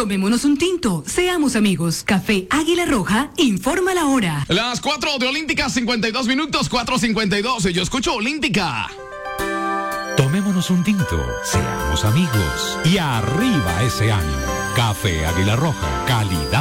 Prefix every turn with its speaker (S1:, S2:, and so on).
S1: Tomémonos un tinto, seamos amigos. Café Águila Roja, informa la hora.
S2: Las 4 de Olímpica, 52 minutos, 4:52. Yo escucho Olímpica.
S3: Tomémonos un tinto, seamos amigos y arriba ese ánimo. Café Águila Roja, calidad